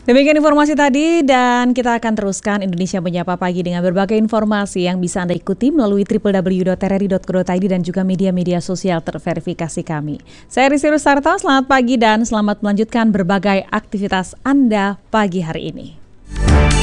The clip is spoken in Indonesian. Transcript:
Demikian informasi tadi dan kita akan teruskan Indonesia Menyapa Pagi dengan berbagai informasi yang bisa Anda ikuti melalui www.rri.co.id dan juga media-media sosial terverifikasi kami. Saya Rizky Rusarta, selamat pagi dan selamat melanjutkan berbagai aktivitas Anda pagi hari ini.